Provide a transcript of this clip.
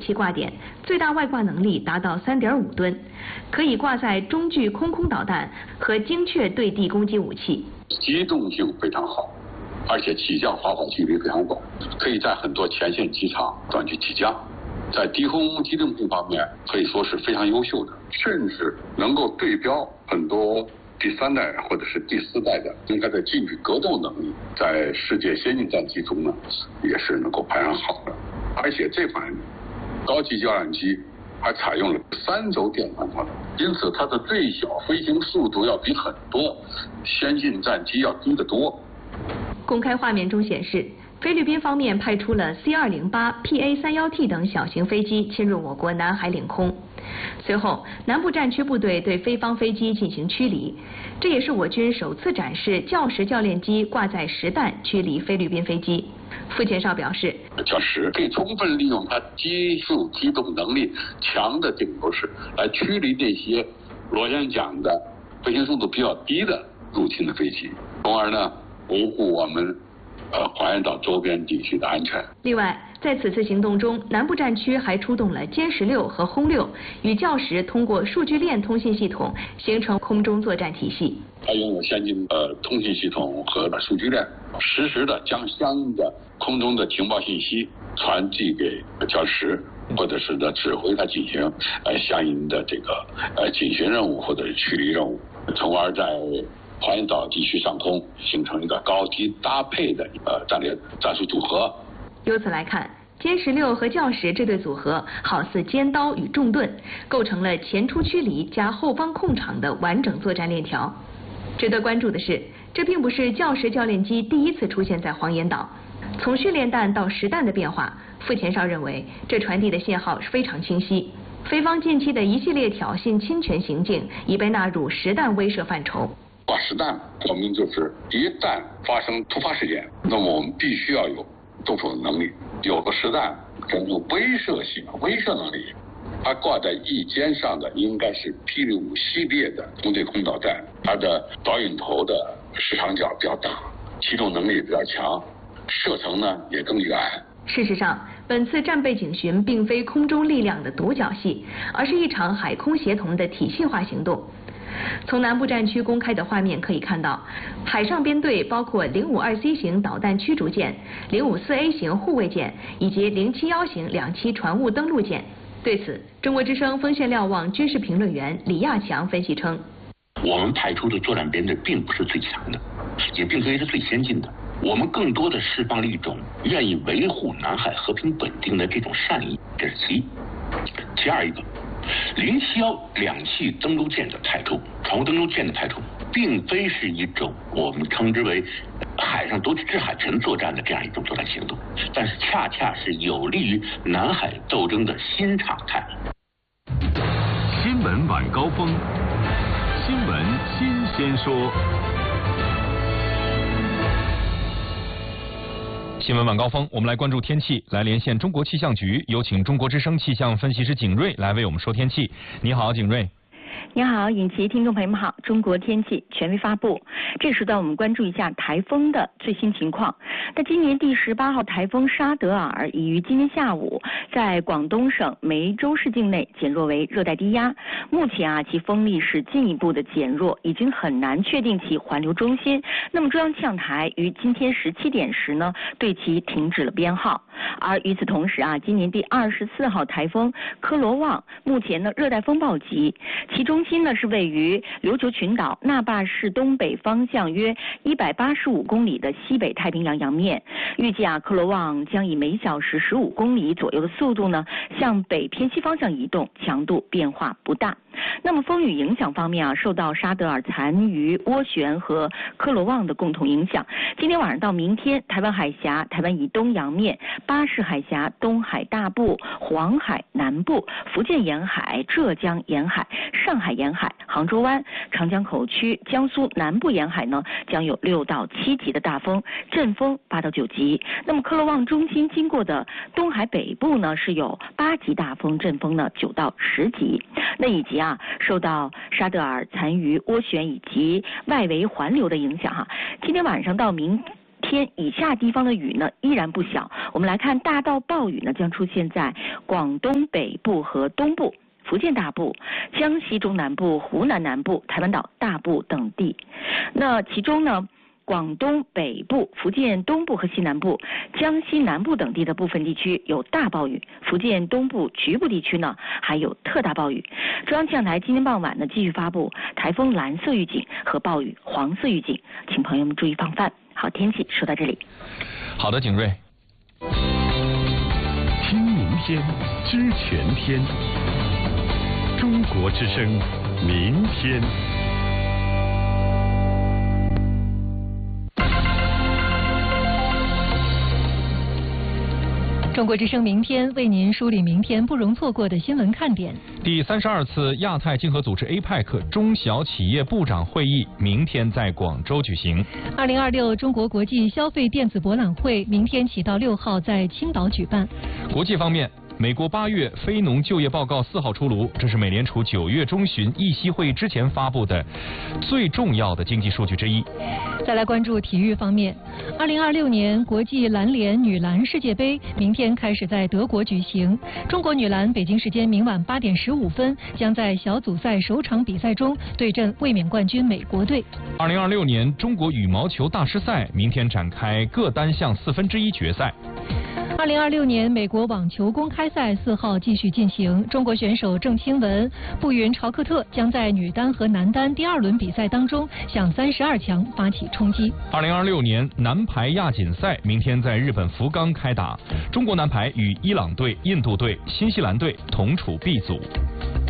器挂点，最大外挂能力达到3.5吨，可以挂载中距空导弹和精确对地攻击武器。 机动性非常好，而且起降滑跑距离非常广，可以在很多前线机场短距起降。在低空机动性方面可以说是非常优秀的，甚至能够对标很多第3代或者是第4代的，应该在近距格斗能力，在世界先进战机中呢，也是能够排上好的。而且这款高级教练机还采用了3轴电传发动，因此它的最小飞行速度要比很多先进战机要低得多。 公开画面中显示，菲律宾方面派出了 C-208、PA-31T 等小型飞机侵入我国南海领空。随后，南部战区部队对菲方飞机进行驱离，这也是我军首次展示教10教练机挂载实弹驱离菲律宾飞机。傅前哨表示， 教10可以充分利用它机速机动能力强的这个优势，来驱离那些螺旋桨的飞行速度比较低的入侵的飞机，从而呢维护我们黄岩岛周边地区的安全。 另外，在此次行动中，南部战区还出动了歼16和轰6，与教10通过数据链通信系统形成空中作战体系。 它拥有先进通信系统和数据链，实时的将相应的空中的情报信息传递给教10，或者是呢指挥它进行相应的这个警巡任务或者是驱离任务，从而在黄岩岛地区上空形成一个高低搭配的战术组合。 由此来看，歼16和教10这对组合好似尖刀与重盾，构成了前出驱离加后方控场的完整作战链条。值得关注的是，这并不是教10教练机第一次出现在黄岩岛。从训练弹到实弹的变化，傅前哨认为这传递的信号是非常清晰。菲方近期的一系列挑衅侵权行径已被纳入实弹威慑范畴。 挂实弹说明就是一旦发生突发事件，那么我们必须要有动手的能力，有个实弹这种威慑性、威慑能力。它挂在翼尖上的应该是霹雳5系列的空对空导弹，它的导引头的视场角比较大，机动能力比较强，射程呢也更远。 事实上，本次战备警巡并非空中力量的独角戏，而是一场海空协同的体系化行动。从南部战区公开的画面可以看到，海上编队包括052C 型导弹驱逐舰、054A 型护卫舰以及071型2栖船坞登陆舰。对此，中国之声锋线瞭望军事评论员李亚强分析称， 我们派出的作战编队并不是最强的，也并非是最先进的，我们更多的释放了一种愿意维护南海和平稳定的这种善意，这是其一。其二一个，0712栖登陆舰的派出，船坞登陆舰的派出，并非是一种我们称之为海上夺取制海权作战的这样一种作战行动，但是恰恰是有利于南海斗争的新常态。 新闻晚高峰，新闻新鲜说。 新闻晚高峰，我们来关注天气，来连线中国气象局，有请中国之声气象分析师景瑞来为我们说天气。你好，景瑞。 你好，尹奇，听众朋友们好。中国天气权威发布，这时段我们关注一下台风的最新情况。那今年第18号台风沙德尔已于今天下午在广东省梅州市境内减弱为热带低压，目前其风力是进一步的减弱，已经很难确定其环流中心。那么中央气象台于今天17点时呢，对其停止了编号。而与此同时今年第24号台风科罗旺目前呢热带风暴级，其中心呢是位于琉球群岛那霸市东北方向约185公里的西北太平洋洋面。预计科罗旺将以每小时15公里左右的速度呢向北偏西方向移动，强度变化不大。那么风雨影响方面受到沙德尔残余涡旋和科罗旺的共同影响，今天晚上到明天，台湾海峡、台湾以东洋面、巴士海峡、东海大部、黄海南部、福建沿海、浙江沿海、上海沿海、杭州湾、长江口区、江苏南部沿海呢将有6到7级的大风，阵风8到9级。那么科罗旺中心经过的东海北部呢是有8级大风，阵风呢9到10级。那以及受到沙德尔残余涡旋以及外围环流的影响今天晚上到明天以下地方的雨呢依然不小。我们来看大到暴雨呢将出现在广东北部和东部、福建大部、江西中南部、湖南南部、台湾岛大部等地。那其中呢，广东北部、福建东部和西南部、江西南部等地的部分地区有大暴雨，福建东部局部地区呢还有特大暴雨。中央气象台今天傍晚呢继续发布台风蓝色预警和暴雨黄色预警，请朋友们注意防范。好，天气说到这里。 好的，景睿。 听明天，知全天。中国之声，明天。 中国之声明天为您梳理明天不容错过的新闻看点。 第32次亚太经合组织 APEC 中小企业部长会议明天在广州举行。 2026中国国际消费电子博览会明天起到6号在青岛举办。 国际方面，美国8月非农就业报告4号出炉，这是美联储9月中旬议息会议之前发布的最重要的经济数据之一。 再来关注体育方面，2026年国际篮联女篮世界杯明天开始在德国举行。中国女篮北京时间明晚8点15分将在小组赛首场比赛中对阵卫冕冠军美国队。 2026年中国羽毛球大师赛明天展开各单项1/4决赛。 2026年美国网球公开赛4号继续进行，中国选手郑钦文、步云朝克特将在女单和男单第2轮比赛当中向32强发起冲击。 2026年男排亚锦赛明天在日本福冈开打，中国男排与伊朗队、印度队、新西兰队同处 B 组。